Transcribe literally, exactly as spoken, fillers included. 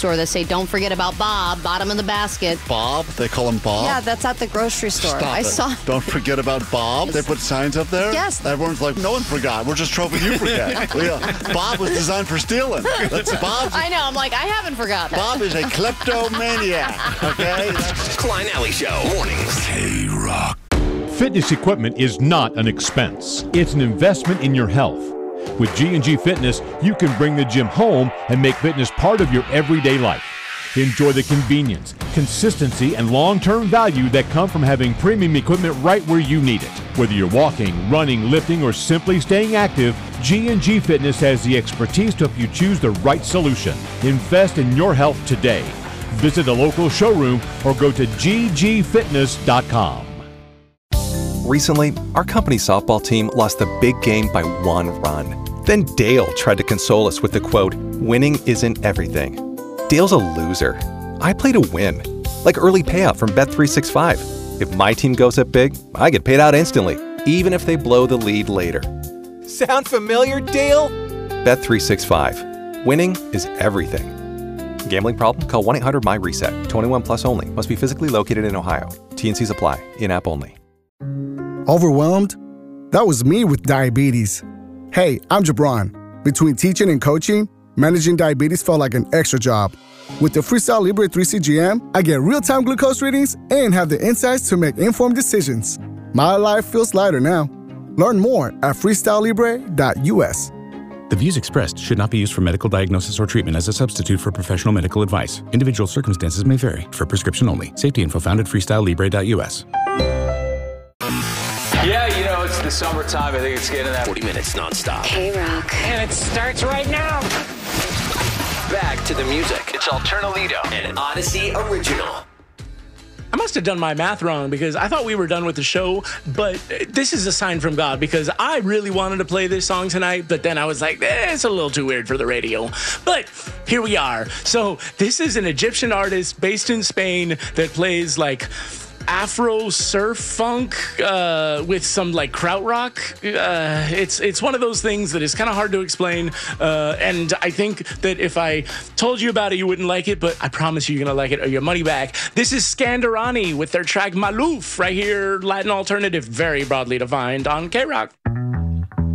store that say, don't forget about Bob, bottom of the basket. Bob? They call him Bob? Yeah, that's at the grocery store. Stop I it. saw. Don't forget about Bob? They put signs up there? Yes. Everyone's like, no one forgot. We're just hoping you forget. Well, yeah, Bob was designed for stealing. That's Bob's. I know. I'm like, I haven't forgotten. Bob is a kleptomaniac, okay? Klein Alley Show, mornings. K-Rock. Fitness equipment is not an expense. It's an investment in your health. With G and G Fitness, you can bring the gym home and make fitness part of your everyday life. Enjoy the convenience, consistency, and long-term value that come from having premium equipment right where you need it. Whether you're walking, running, lifting, or simply staying active, G and G Fitness has the expertise to help you choose the right solution. Invest in your health today. Visit a local showroom or go to g g fitness dot com. Recently, our company softball team lost the big game by one run. Then Dale tried to console us with the quote, "Winning isn't everything." Dale's a loser. I play to win. Like early payout from Bet three sixty-five. If my team goes up big, I get paid out instantly, even if they blow the lead later. Sound familiar, Dale? Bet three sixty-five. Winning is everything. Gambling problem? Call one eight hundred M Y reset. twenty-one plus only. Must be physically located in Ohio. T N Cs apply. In-app only. Overwhelmed? That was me with diabetes. Hey, I'm Jabron. Between teaching and coaching, managing diabetes felt like an extra job. With the Freestyle Libre three C G M, I get real-time glucose readings and have the insights to make informed decisions. My life feels lighter now. Learn more at freestyle libre dot u s. The views expressed should not be used for medical diagnosis or treatment as a substitute for professional medical advice. Individual circumstances may vary. For prescription only. Safety info found at freestyle libre dot u s. Yeah, you know, it's the summertime. I think it's getting that forty minutes nonstop. K-Rock. And it starts right now. Back to the music. It's Alternolido, an Odyssey original. I must have done my math wrong because I thought we were done with the show, but this is a sign from God because I really wanted to play this song tonight, but then I was like, eh, it's a little too weird for the radio. But here we are. So this is an Egyptian artist based in Spain that plays like Afro surf funk uh, with some like krautrock. Uh, it's it's one of those things that is kind of hard to explain, uh, and I think that if I told you about it, you wouldn't like it. But I promise you, you're gonna like it or your money back. This is Scandarani with their track Maloof right here, Latin alternative, very broadly defined on K-Rock.